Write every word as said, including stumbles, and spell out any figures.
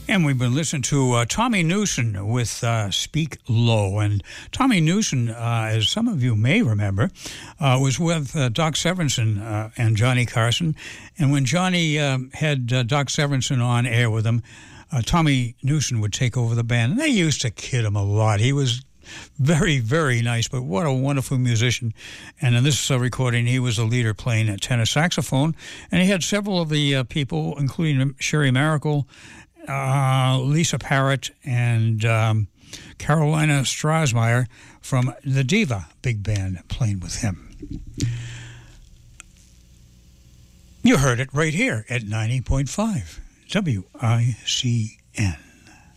And we've been listening to uh, Tommy Newson with uh, Speak Low. And Tommy Newson, uh, as some of you may remember, uh, was with uh, Doc Severinsen uh, and Johnny Carson. And when Johnny uh, had uh, Doc Severinsen on air with him, uh, Tommy Newson would take over the band. And they used to kid him a lot. He was very, very nice, but what a wonderful musician. And in this uh, recording, he was a leader playing a tenor saxophone. And he had several of the uh, people, including Sherry Miracle, Uh, Lisa Parrott, and um, Carolina Strasmeyer from the Diva Big Band playing with him. You heard it right here at ninety point five W I C N.